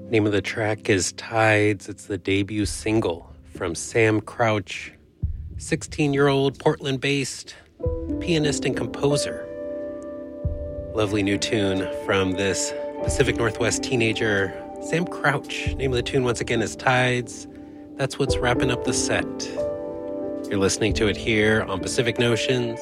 Name of the track is Tides. It's the debut single from Sam Crouch, 16-year-old Portland-based pianist and composer. Lovely new tune from this Pacific Northwest teenager, Sam Crouch. Name of the tune once again is Tides. That's what's wrapping up the set. You're listening to it here on Pacific Notions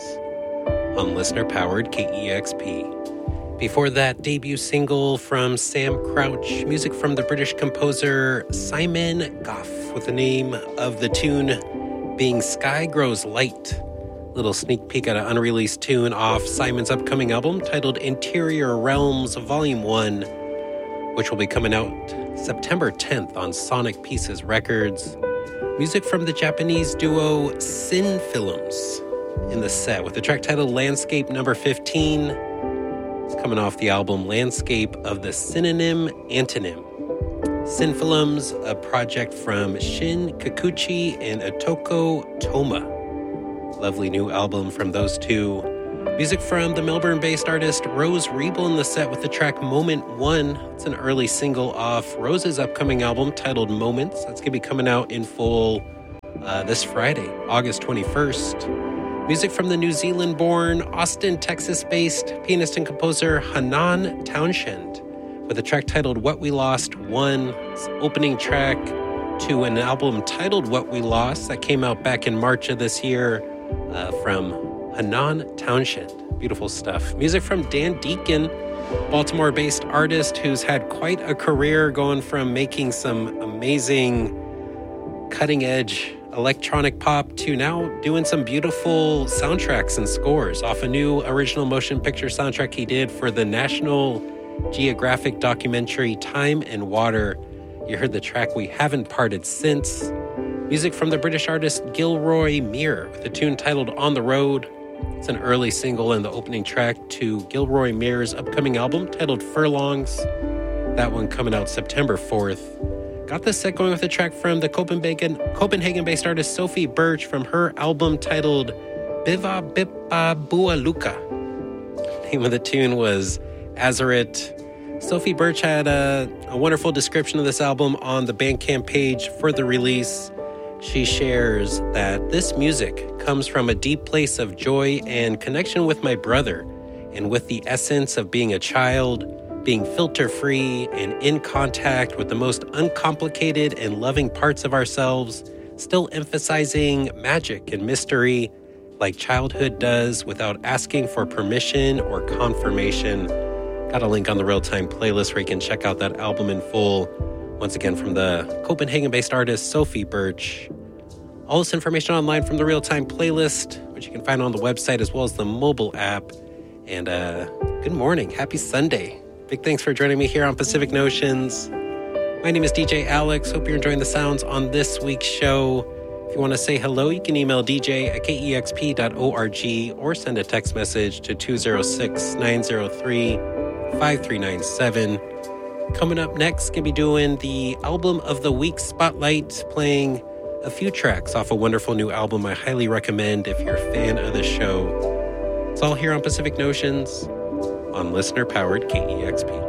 on listener-powered KEXP. Before that, debut single from Sam Crouch, music from the British composer Simon Goff, with the name of the tune being Sky Grows Light. Little sneak peek at an unreleased tune off Simon's upcoming album titled Interior Realms Volume 1, which will be coming out September 10th on Sonic Pieces Records. Music from the Japanese duo Sin Films in the set, with the track titled Landscape Number 15. It's coming off the album Landscape of the Synonym Antonym. Sin Films, a project from Shin Kikuchi and Otoko Toma. Lovely new album from those two. Music from the Melbourne-based artist Rose Rebel in the set with the track Moment 1. It's an early single off Rose's upcoming album titled Moments. That's going to be coming out in full this Friday, August 21st. Music from the New Zealand-born, Austin, Texas-based pianist and composer Hanan Townshend with a track titled What We Lost 1. It's opening track to an album titled What We Lost that came out back in March of this year from Hanan Townshend. Beautiful stuff. Music from Dan Deacon, Baltimore-based artist who's had quite a career, going from making some amazing cutting-edge electronic pop to now doing some beautiful soundtracks and scores off a new original motion picture soundtrack he did for the National Geographic documentary Time and Water. You heard the track We Haven't Parted Since. Music from the British artist Gilroy Muir with a tune titled On the Road. It's an early single and the opening track to Gilroy Muir's upcoming album titled Furlongs. That one coming out September 4th. Got this set going with a track from the Copenhagen-based artist Sophie Birch from her album titled Biva Bippa Bua Luka. Name of the tune was Azarit. Sophie Birch had a wonderful description of this album on the Bandcamp page for the release. She shares that this music comes from a deep place of joy and connection with my brother, and with the essence of being a child, being filter-free and in contact with the most uncomplicated and loving parts of ourselves, still emphasizing magic and mystery like childhood does without asking for permission or confirmation. Got a link on the Real-Time playlist where you can check out that album in full. Once again, from the Copenhagen-based artist Sophie Birch. All this information online from the Real-Time playlist, which you can find on the website as well as the mobile app. And good morning. Happy Sunday. Big thanks for joining me here on Pacific Notions. My name is DJ Alex. Hope you're enjoying the sounds on this week's show. If you want to say hello, you can email dj@kexp.org or send a text message to 206-903-5397. Coming up next, going to be doing the Album of the Week Spotlight, playing a few tracks off a wonderful new album I highly recommend if you're a fan of the show. It's all here on Pacific Notions on listener-powered KEXP.